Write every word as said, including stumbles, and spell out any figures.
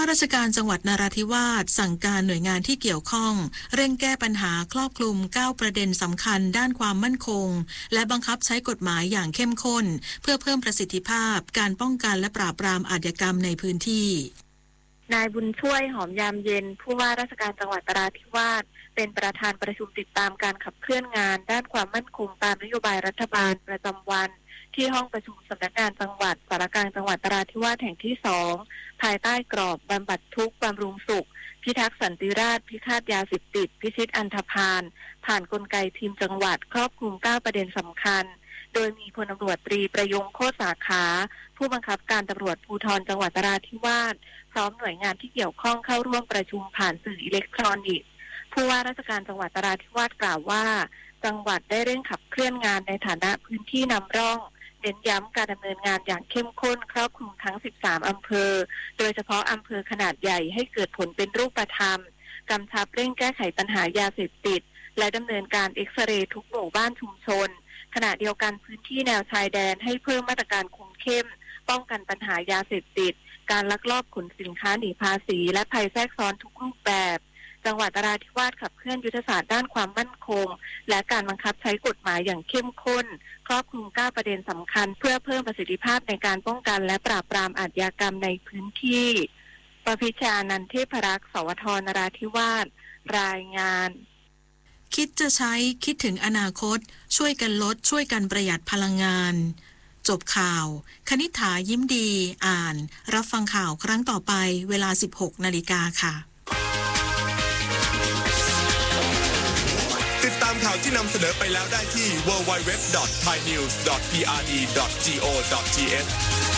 ว่าราชการจังหวัดนราธิวาสสั่งการหน่วยงานที่เกี่ยวข้องเร่งแก้ปัญหาครอบคลุมเก้าประเด็นสำคัญด้านความมั่นคงและบังคับใช้กฎหมายอย่างเข้มข้นเพื่อเพิ่มประสิทธิภาพการป้องกันและปราบปรามอาชญากรรมในพื้นที่นายบุญช่วยหอมยามเย็นผู้ว่าราชการจังหวัดนราธิวาสเป็นประธานประชุมติดตามการขับเคลื่อนงานด้านความมั่นคงตามนโยบายรัฐบาลประจำวันที่ห้องประชุมสำนักงานจังหวัดสารกลางจังหวัดนราธิวาสแห่งที่สองภายใต้กรอบบำบัดทุกข์บำรุงสุขพิทักษ์สันติราษฎร์พิฆาตยาเสพติดพิชิตอันธพาลผ่านกลไกทีมจังหวัดครอบคลุมเก้าประเด็นสำคัญโดยมีพลตำรวจตรีประยงโคตรสาขาผู้บังคับการตำรวจภูธรจังหวัดนราธิวาสพร้อมหน่วยงานที่เกี่ยวข้องเข้าร่วมประชุมผ่านสื่ออิเล็กทรอนิกส์ผู้ว่าราชการจังหวัดนราธิวาสกล่าวว่าจังหวัดได้เร่งขับเคลื่อนงานในฐานะพื้นที่นำร่องเน้นย้ำการดำเนินงานอย่างเข้มข้นครอบคลุมทั้งสิบสามอำเภอโดยเฉพาะอำเภอขนาดใหญ่ให้เกิดผลเป็นรูปธรรมกำชับเร่งแก้ไขปัญหายาเสพติดและดำเนินการเอ็กซเรย์ทุกหมู่บ้านชุมชนขณะเดียวกันพื้นที่แนวชายแดนให้เพิ่มมาตรการคุมเข้มป้องกันปัญหายาเสพติดการลักลอบขนสินค้าหนีภาษีและภัยแทรกซ้อนทุกรูปแบบจังหวัดนราธิวาสขับเคลื่อนยุทธศาสตร์ด้านความมั่นคงและการบังคับใช้กฎหมายอย่างเข้มข้นครอบคลุมเก้าประเด็นสำคัญเพื่อเพิ่มประสิทธิภาพในการป้องกันและปราบปรามอาชญากรรมในพื้นที่ประพิชานันท์เทพรักษ์สวทนราธิวาสรายงานคิดจะใช้คิดถึงอนาคตช่วยกันลดช่วยกันประหยัดพลังงานจบข่าวคณิษฐายิ้มดีอ่านรับฟังข่าวครั้งต่อไปเวลา สิบหกนาฬิกา ค่ะติดตามข่าวที่นำเสนอไปแล้วได้ที่ ดับเบิลยู ดับเบิลยู ดับเบิลยู ดอท ไทยนิวส์ ดอท พี อาร์ ดี ดอท จี โอ ดอท ที เอช